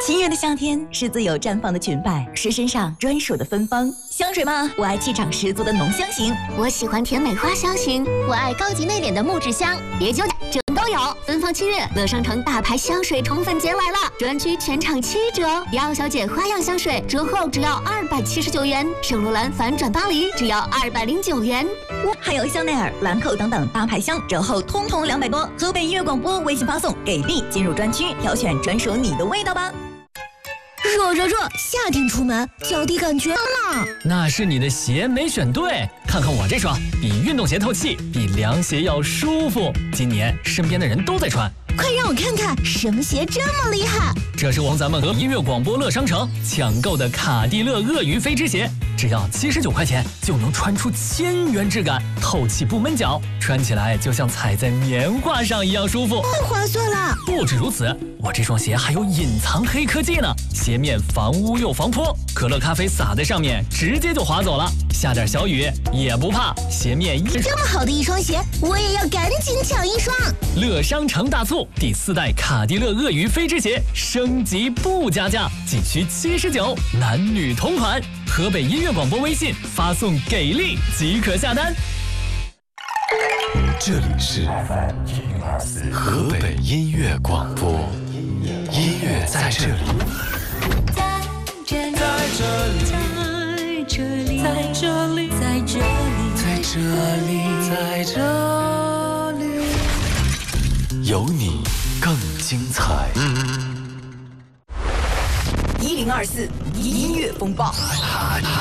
情人的夏天是自由绽放的裙摆，是身上专属的芬芳。香水吗？我爱气场十足的浓香型， 我喜欢甜美花香型， 我爱高级内敛的木质香。 别纠结，这都有。芬芳7月，乐商城大牌香水宠粉节来了，专区全场7折。迪奥小姐花样香水折后只要279元，圣罗兰反转巴黎只要209元。 还有香奈儿、兰蔻等等大牌香折后通通200多。河北音乐广播微信发送给力，进入专区挑选专属你的味道吧。 热，夏天出门脚底感觉了。 那是你的鞋没选对，看看我这双，比运动鞋透气，比凉鞋要舒服。今年身边的人都在穿， 快让我看看什么鞋这么厉害！ 这是咱们和音乐广播乐商城抢购的卡地勒鳄鱼飞织鞋，只要79块钱就能穿出1000元质感，透气不闷脚，穿起来就像踩在棉花上一样舒服， 太划算了！ 不止如此，我这双鞋还有隐藏黑科技呢，鞋面防污又防泼，可乐咖啡洒在上面直接就滑走了，下点小雨也不怕，鞋面这么好的一双鞋，我也要赶紧抢一双！ 乐商城大促，第4代卡地勒鳄鱼飞织鞋升级不加价，仅需79，男女同款。河北音乐广播微信发送给力即可下单。 这里是河北音乐广播，音乐在这里，在这里，有你更精彩。 1024音乐风暴。